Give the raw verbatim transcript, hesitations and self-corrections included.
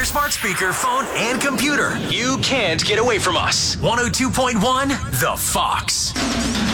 smart speaker, phone, and computer. You can't get away from us. one oh two point one The Fox.